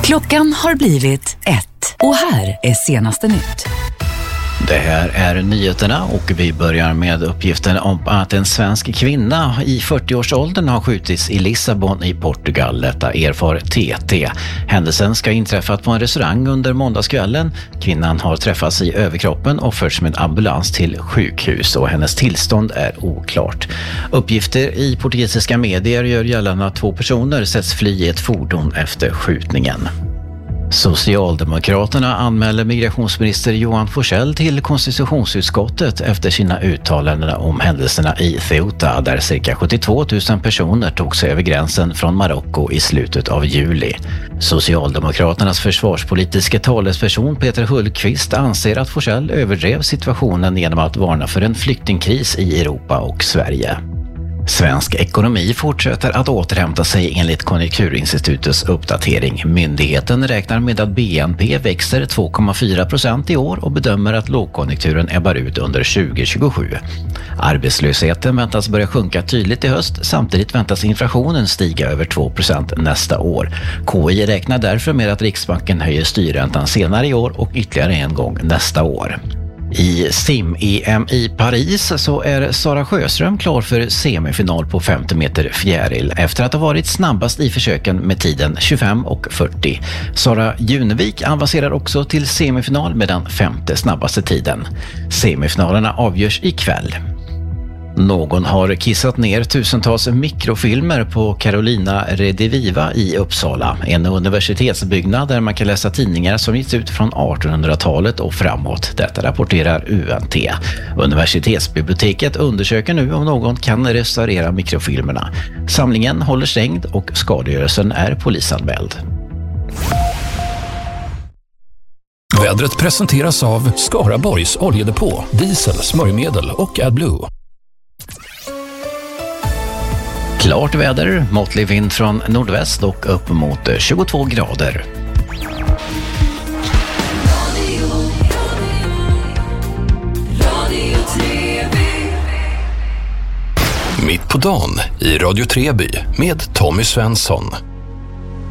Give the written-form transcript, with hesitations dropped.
Klockan har blivit 1 och här är senaste nytt. Det här är nyheterna och vi börjar med uppgiften om att en svensk kvinna i 40-årsåldern har skjutits i Lissabon i Portugal. Detta erfar TT. Händelsen ska ha inträffat på en restaurang under måndagskvällen. Kvinnan har träffats i överkroppen och förts med ambulans till sjukhus och hennes tillstånd är oklart. Uppgifter i portugisiska medier gör gällande att 2 personer sätts fly i ett fordon efter skjutningen. Socialdemokraterna anmäler migrationsminister Johan Forssell till konstitutionsutskottet efter sina uttalanden om händelserna i Ceuta där cirka 72 000 personer tog sig över gränsen från Marocko i slutet av juli. Socialdemokraternas försvarspolitiska talesperson Peter Hultqvist anser att Forssell överdrev situationen genom att varna för en flyktingkris i Europa och Sverige. Svensk ekonomi fortsätter att återhämta sig enligt Konjunkturinstitutets uppdatering. Myndigheten räknar med att BNP växer 2,4% i år och bedömer att lågkonjunkturen ebbar ut under 2027. Arbetslösheten väntas börja sjunka tydligt i höst, samtidigt väntas inflationen stiga över 2% nästa år. KI räknar därför med att Riksbanken höjer styrräntan senare i år och ytterligare en gång nästa år. I sim-EM i Paris så är Sara Sjöström klar för semifinal på 50 meter fjäril efter att ha varit snabbast i försöken med tiden 25 och 40. Sara Junevik avancerar också till semifinal med den 5:e snabbaste tiden. Semifinalerna avgörs ikväll. Någon har kissat ner tusentals mikrofilmer på Carolina Rediviva i Uppsala, en universitetsbyggnad där man kan läsa tidningar som getts ut från 1800-talet och framåt. Detta rapporterar UNT. Universitetsbiblioteket undersöker nu om någon kan restaurera mikrofilmerna. Samlingen håller stängd och skadegörelsen är polisanmäld. Vädret presenteras av Skaraborgs oljedepå, diesel, smörjmedel och AdBlue. Klart väder, måttlig vind från nordväst och upp mot 22 grader. Mitt på dagen i Radio Treby med Tommy Svensson.